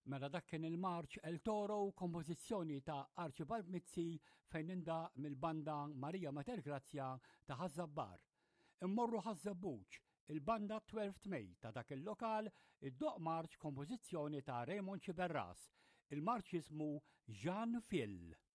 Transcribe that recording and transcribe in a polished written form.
Mela dak kien il-Marċ El Toro kompożizzjoni ta' Archibald Mizzi fejn inda mill-banda Marija Mater Grazja ta' Ħażabbar. Immorru Ħażabbuċ, il-banda 12th May ta' dak il-lokal id-doq marċ kompożizzjoni ta' Raymond Ċiberras. Il-marċ jismu Jean Fil.